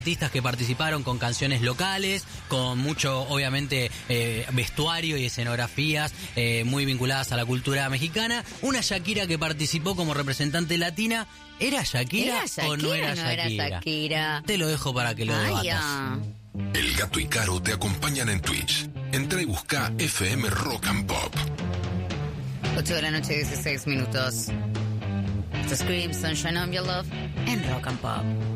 artistas que participaron con canciones locales, con mucho, obviamente, vestuario y escenografías muy vinculadas a la cultura mexicana. Una Shakira que participó como representante latina. ¿Era Shakira o no era Shakira? No era Shakira. Te lo dejo para que lo debatas. El Gato y Caro te acompañan en Twitch. Entra y busca FM Rock and Pop. 8 de la noche, 16 minutos. The Scream, Sunshine on Your Love en Rock and Pop.